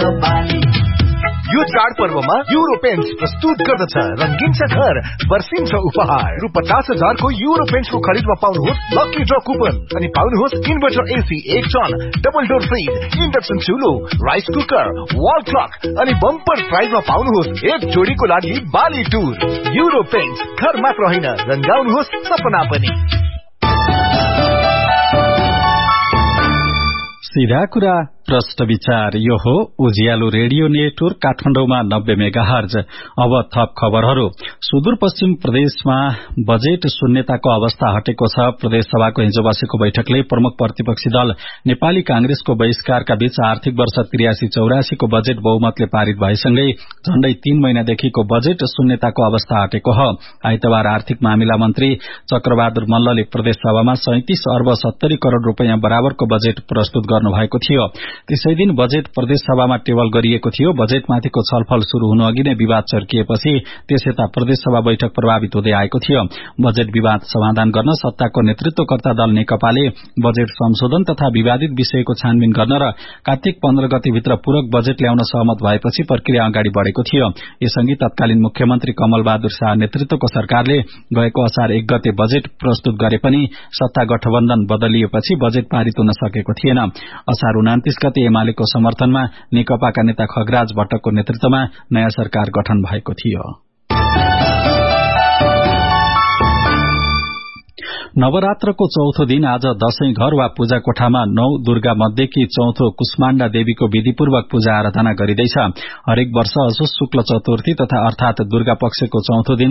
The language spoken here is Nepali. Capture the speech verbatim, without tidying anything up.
बाली। यो चाड पर्वमा युरो पेन्ट्स प्रस्तुत गर्दछ रंगीन छ घर वर्षिन्छ उपहार। रु पचास हजारको युरो पेन्ट्सको खरिदमा पाउनुहोस् लकी ड्र कुपन अनि पाउनुहोस् इन्भर्टर एसी एक ton, double door fridge, induction चुलो, rice cooker, wall clock अनि बम्पर प्राइजमा पाउनुहोस् एक जोडीको लागि बाली टुर। युरो पेन्ट्स घर मात्र होइन, रंगाउनुहोस् सपना पनि। सीधा कुरा प्रश्न विचार। यो हो उज्यालो रेडियो नेटवर्क काठमाडौँमा नब्बे मेगाहर्ज। अब थप खबरहरू। सुदूरपश्चिम प्रदेशमा बजेट शून्यताको अवस्था हटेको छ। प्रदेश सभाको हिजो बसेको बैठकले प्रमुख प्रतिपक्षी दल नेपाली कांग्रेसको बहिष्कारका बीच आर्थिक वर्ष त्रियासी चौरासी को बजेट बहुमतले पारित भएसँगै झण्डै तीन महिनादेखिको बजेट शून्यताको अवस्था हटेको हो। आइतबार आर्थिक मामिला मन्त्री चक्रबहादुर मल्लले प्रदेश सभामा सैंतीस अर्ब सत्तरी करोड़ रूपियाँ बराबरको बजेट प्रस्तुत गर्नुभएको थियो। त्यसै दिन बजेट प्रदेश सभामा टेबल गरिएको थियो। बजेटमाथिको छलफल शुरू हुनु अघि नै विवाद चर्किएपछि त्यसयता प्रदेश सभा बैठक प्रभावित हुँदै आएको थियो। बजेट विवाद समाधान गर्न सत्ताको नेतृत्वकर्ता दल नेकपाले बजेट संशोधन तथा विवादित विषयको छानबिन गर्न र कार्तिक पन्ध्र गतेभित्र पूरक बजेट ल्याउन सहमत भएपछि प्रक्रिया अगाडि बढ़ेको थियो। यसअघि तत्कालीन मुख्यमन्त्री कमल बहादुर शाह नेतृत्वको सरकारले गएको असार एक गते बजेट प्रस्तुत गरे पनि सत्ता गठबन्धन बदलिएपछि बजेट पारित हुन सकेको थिएन। असार उनातीस गते एमालेको समर्थनमा नेकपाका नेता खगराज भट्टको नेतृत्वमा नयाँ सरकार गठन भएको थियो। नवरात्रको चौथो दिन आज दशैं घर वा पूजा कोठामा नौ दुर्गा मध्येकी चौथो कुष्माण्डा देवीको विधिपूर्वक पूजा आराधना गरिँदैछ। हरेक वर्ष असोज शुक्ल चतुर्थी तथा अर्थात दुर्गा पक्षको चौथो दिन